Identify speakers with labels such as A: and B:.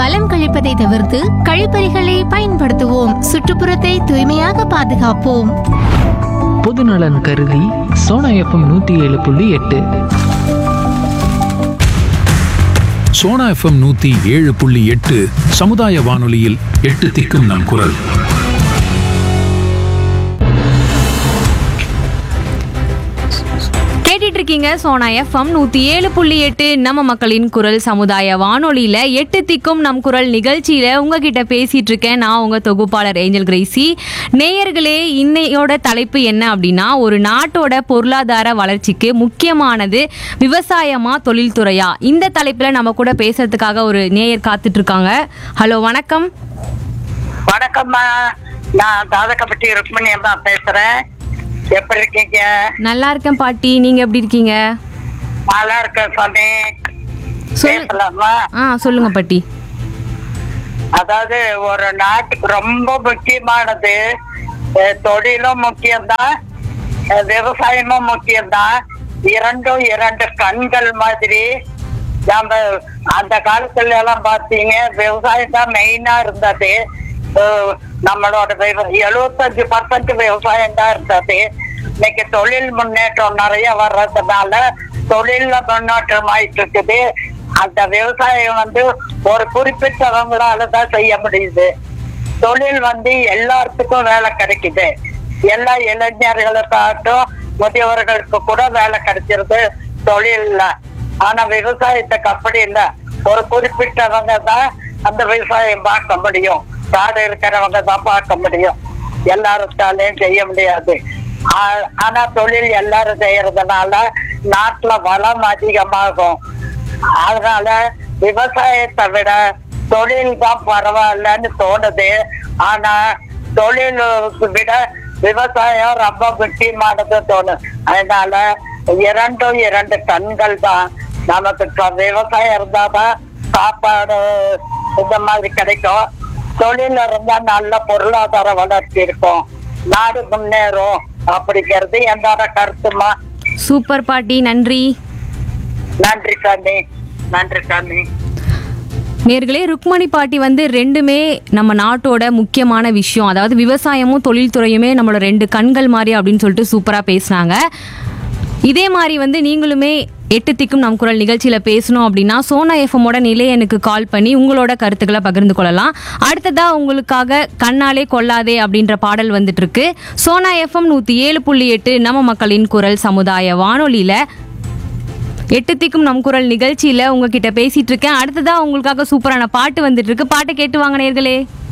A: மலம் கழிப்பதை தவிர்த்து கழிப்பறைகளை பயன்படுத்துவோம். சுற்றுப்புறத்தை தூய்மையாக பாதுகாப்போம்.
B: பொதுநலன் கருதி சோனா எஃப்எம் 107.8.
C: சோனா எஃப்எம் 107.8 சமுதாய வானொலியில் 8 திக்கும் நம் குரல்.
D: கேட்டுட்டு இருக்கீங்க சோனா எஃப்எம் 107.8 நம்ம மக்களின் குரல் சமுதாய வானொலியில 8 திக்கும் நம் குரல் நிகழ்ச்சியில உங்ககிட்ட பேசிட்டு இருக்கேன். நான் உங்க தொகுப்பாளர் ஏஞ்சல் கிரேசி. நேயர்களே, இன்னையோட தலைப்பு என்ன அப்படின்னா, ஒரு நாட்டோட பொருளாதார வளர்ச்சிக்கு முக்கியமானது விவசாயமா தொழில்துறையா? இந்த தலைப்புல நம்ம கூட பேசுறதுக்காக ஒரு நேயர் காத்துட்டு இருக்காங்க. ஹலோ, வணக்கம்.
E: வணக்கம்மா, நான் தாதகப்பட்டி ருக்மணி அம்மா பேசுறேன். எப்படி இருக்கீங்க?
D: நல்லா இருக்கேன் பாட்டி, நீங்க எப்படி இருக்கீங்க?
E: நல்லா இருக்கேன் சாமி. பேசலாமா?
D: சொல்லுங்க பாட்டி.
E: அதாவது ஒரு நாட்டுக்கு ரொம்ப முக்கியமானது தொழிலும் முக்கியம்தான், விவசாயமும் முக்கியம்தான். இரண்டும் இரண்டு கண்கள் மாதிரி. நம்ம அந்த காலத்துல எல்லாம் பாத்தீங்க, விவசாயம் தான் மெயினா இருந்தது. நம்மளோட 75% விவசாயம் தான் இருந்தது. இன்னைக்கு தொழில் முன்னேற்றம் நிறைய வர்றதுனால தொழில்ல முன்னேற்றம் ஆயிட்டு இருக்குது. அந்த விவசாயம் ஒரு குறிப்பிட்டவங்களால தான் செய்ய முடியுது. தொழில் எல்லாத்துக்கும் வேலை கிடைக்குது. எல்லா இளைஞர்களுக்காகட்டும் முதியவர்களுக்கு கூட வேலை கிடைச்சிருது தொழில்ல. ஆனா விவசாயத்துக்கு அப்படி இல்லை. ஒரு குறிப்பிட்டவங்க தான் அந்த விவசாயம் பார்க்க முடியும். காடு இருக்கிறவங்க தான் பார்க்க முடியும். எல்லாருத்தாலையும் செய்ய முடியாது. ஆனா தொழில் எல்லாரும் செய்யறதுனால நாட்டுல வளம் அதிகமாகும். அதனால விவசாயத்தை விட தொழில் தான் பரவாயில்லன்னு தோணுது. ஆனா தொழிலுக்கு விட விவசாயம் ரொம்ப முக்கியமானது தோணும். அதனால இரண்டும் இரண்டு கண்கள் தான். நமக்கு விவசாயம் இருந்தாதான் சாப்பாடு இந்த மாதிரி கிடைக்கும். தொழில் இருந்தா நல்ல பொருளாதார வளர்ச்சி இருக்கும், நாடு முன்னேறும். அப்படிங்கிறது என்னோட கருத்துமா.
D: சூப்பர் பாட்டி, நன்றி.
E: நன்றி சாமி, நன்றி சாமி.
D: நேர்களே, ருக்மணி பாட்டி ரெண்டுமே நம்ம நாட்டோட முக்கியமான விஷயம். அதாவது விவசாயமும் தொழில்துறையுமே நம்மளோட ரெண்டு கண்கள் மாதிரி அப்படின்னு சொல்லிட்டு சூப்பரா பேசினாங்க. இதே மாதிரி நீங்களுமே 8 திக்கும் நம் குரல் நிகழ்ச்சியில பேசணும் அப்படின்னா சோனா எஃப்எம்மோட நிலையனுக்கு கால் பண்ணி உங்களோட கருத்துக்களை பகிர்ந்து கொள்ளலாம். அடுத்ததா உங்களுக்காக கண்ணாலே கொள்ளாதே அப்படின்ற பாடல் வந்துட்டு இருக்கு. சோனா எஃப்எம் 107.8 நம்ம மக்களின் குரல் சமுதாய வானொலியில 8 திக்கும் நம் குரல் நிகழ்ச்சியில உங்ககிட்ட பேசிட்டு இருக்கேன். அடுத்ததா உங்களுக்காக சூப்பரான பாட்டு வந்துட்டு இருக்கு. பாட்டை கேட்டு வாங்க நேர்களே.